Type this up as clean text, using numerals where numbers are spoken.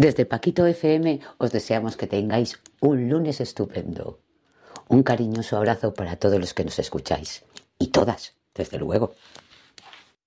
Desde Paquito FM os deseamos que tengáis un lunes estupendo. Un cariñoso abrazo para todos los que nos escucháis. Y todas, desde luego.